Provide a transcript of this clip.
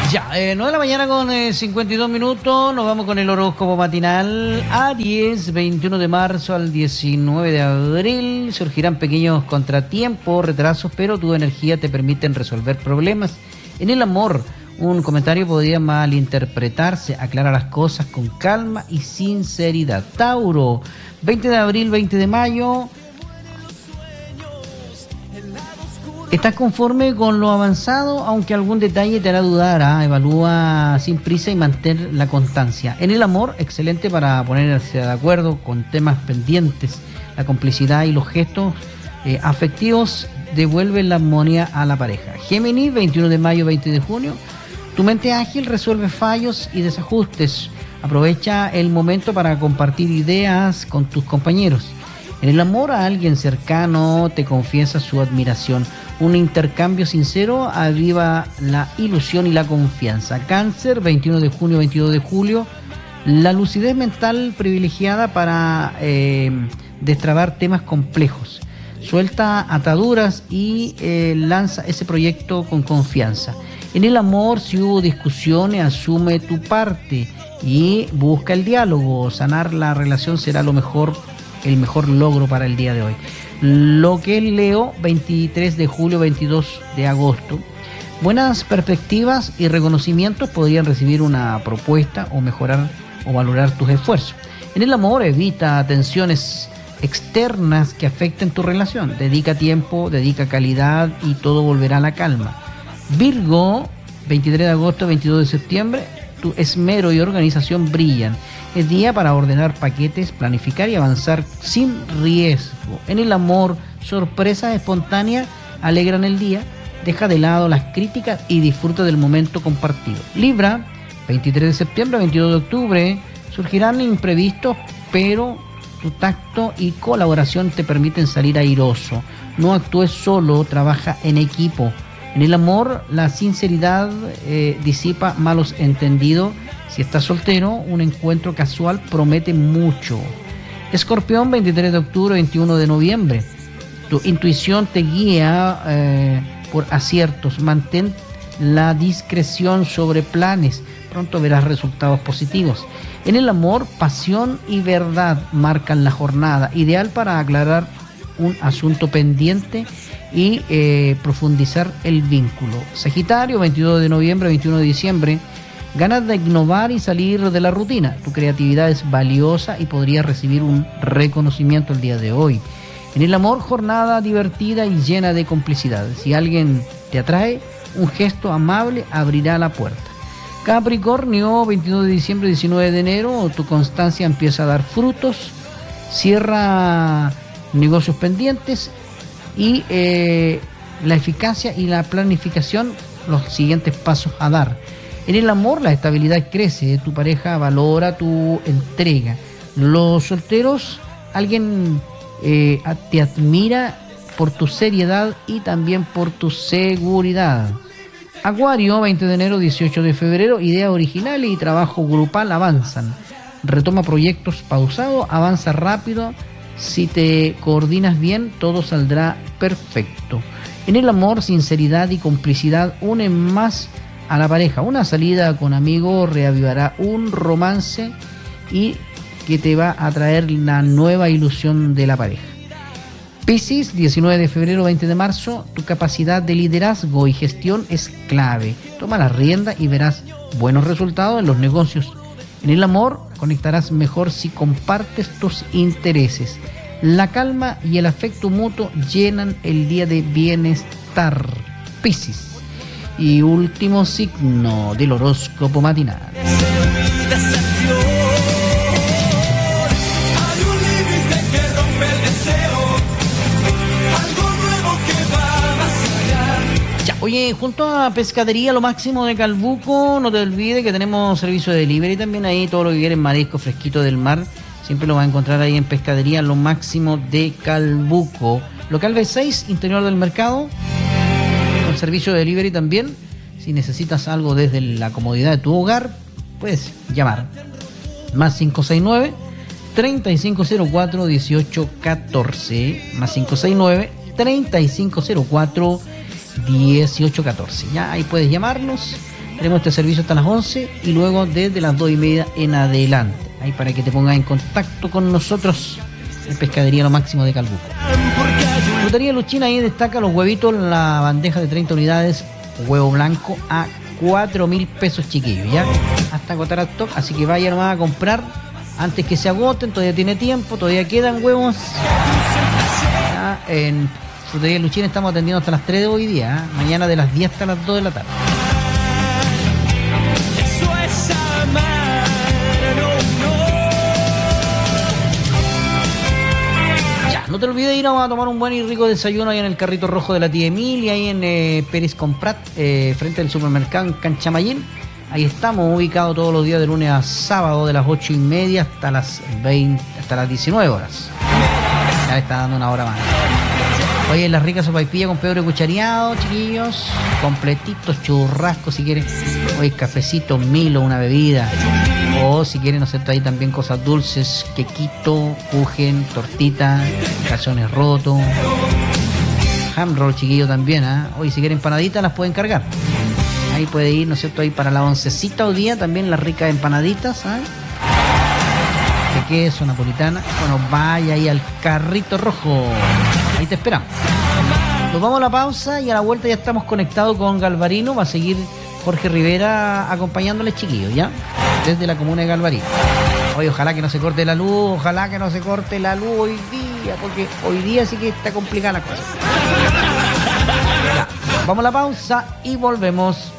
Ya, 9 de la mañana con 52 minutos, nos vamos con el horóscopo matinal. Aries, 21 de marzo al 19 de abril, surgirán pequeños contratiempos, retrasos, pero tu energía te permiten resolver problemas. En el amor, un comentario podría malinterpretarse, aclara las cosas con calma y sinceridad. Tauro, 20 de abril, 20 de mayo... ¿Estás conforme con lo avanzado? Aunque algún detalle te hará dudar, evalúa sin prisa y mantén la constancia. En el amor, excelente para ponerse de acuerdo con temas pendientes. La complicidad y los gestos afectivos devuelven la armonía a la pareja. Géminis, 21 de mayo, 20 de junio. Tu mente ágil resuelve fallos y desajustes. Aprovecha el momento para compartir ideas con tus compañeros. En el amor, a alguien cercano te confiesa su admiración. Un intercambio sincero aviva la ilusión y la confianza. Cáncer, 21 de junio, 22 de julio. La lucidez mental privilegiada para destrabar temas complejos. Suelta ataduras y lanza ese proyecto con confianza. En el amor, si hubo discusiones, asume tu parte y busca el diálogo. Sanar la relación será el mejor logro para el día de hoy. Lo que es Leo, 23 de julio, 22 de agosto. Buenas perspectivas y reconocimientos podrían recibir una propuesta o mejorar o valorar tus esfuerzos. En el amor, evita tensiones externas que afecten tu relación. Dedica tiempo, dedica calidad y todo volverá a la calma. Virgo, 23 de agosto, 22 de septiembre. Tu esmero y organización brillan. Es día para ordenar paquetes, planificar y avanzar sin riesgo. En el amor, sorpresas espontáneas alegran el día. Deja de lado las críticas y disfruta del momento compartido. Libra, 23 de septiembre, 22 de octubre. Surgirán imprevistos, pero tu tacto y colaboración te permiten salir airoso. No actúes solo, trabaja en equipo. En el amor, la sinceridad disipa malos entendidos. Si estás soltero, un encuentro casual promete mucho. Escorpión, 23 de octubre, 21 de noviembre. Tu intuición te guía por aciertos. Mantén la discreción sobre planes. Pronto verás resultados positivos. En el amor, pasión y verdad marcan la jornada. Ideal para aclarar un asunto pendiente y profundizar el vínculo. Sagitario, 22 de noviembre, 21 de diciembre. Ganas de innovar y salir de la rutina. Tu creatividad es valiosa y podrías recibir un reconocimiento el día de hoy. En el amor, jornada divertida y llena de complicidad. Si alguien te atrae, un gesto amable abrirá la puerta. Capricornio, 22 de diciembre, 19 de enero. Tu constancia empieza a dar frutos. Cierra negocios pendientes y la eficacia y la planificación, los siguientes pasos a dar. En el amor, la estabilidad crece, tu pareja valora tu entrega. Los solteros, alguien te admira por tu seriedad y también por tu seguridad. Acuario, 20 de enero, 18 de febrero, ideas originales y trabajo grupal avanzan. Retoma proyectos pausados, avanza rápido. Si te coordinas bien, todo saldrá perfecto. En el amor, sinceridad y complicidad unen más a la pareja. Una salida con amigos reavivará un romance y que te va a traer la nueva ilusión de la pareja. Piscis, 19 de febrero, 20 de marzo. Tu capacidad de liderazgo y gestión es clave. Toma la rienda y verás buenos resultados en los negocios. En el amor, conectarás mejor si compartes tus intereses. La calma y el afecto mutuo llenan el día de bienestar. Piscis. Y último signo del horóscopo matinal. Ya, oye, junto a Pescadería Lo Máximo de Calbuco, no te olvides que tenemos servicio de delivery también ahí, todo lo que quieres, marisco fresquito del mar, siempre lo vas a encontrar ahí en Pescadería Lo Máximo de Calbuco. Local B6, interior del mercado. Servicio de delivery también. Si necesitas algo desde la comodidad de tu hogar, puedes llamar. Más 569 3504 1814. Más 569 3504 1814. Ya ahí puedes llamarnos Tenemos este servicio hasta las 11 y luego desde las 2:30 en adelante. Ahí para que te pongas en contacto con nosotros en Pescadería Lo Máximo de Calbuco. Frutería Luchina ahí destaca los huevitos, la bandeja de 30 unidades, huevo blanco a 4.000 pesos, chiquillos, ¿ya? Hasta agotar el stock, así que vaya nomás a comprar antes que se agoten, todavía tiene tiempo, todavía quedan huevos. Ya, en Frutería Luchina estamos atendiendo hasta las 3 de hoy día, ¿eh? Mañana de las 10 hasta las 2 de la tarde. No te olvides ir a tomar un buen y rico desayuno ahí en el carrito rojo de la tía Emilia, ahí en Pérez Comprat, frente al supermercado en Canchamayín. Ahí estamos ubicados todos los días de lunes a sábado de las 8:30 hasta las 19 horas. Ya le está dando una hora más. Oye, las ricas sopaipillas con pebre cuchareado, chiquillos, completitos, churrascos si quieren. Oye, cafecito, Milo, una bebida. O si quieren, no sé, ahí también cosas dulces, quequito, kuchen, tortita, cazones rotos, ham roll, chiquillo, también, ¿ah? Oye, si quieren empanaditas, las pueden cargar. Ahí puede ir, ¿no es cierto?, ahí para la oncecita hoy día, también las ricas empanaditas, ¿ah? De queso, napolitana. Bueno, vaya ahí al carrito rojo. Ahí te esperamos. Nos vamos a la pausa y a la vuelta ya estamos conectados con Galvarino. Va a seguir Jorge Rivera acompañándoles, chiquillos, ¿ya? Desde la comuna de Galvarino. Oye, ojalá que no se corte la luz, ojalá que no se corte la luz hoy día, porque hoy día sí que está complicada la cosa. Ya, vamos a la pausa y volvemos.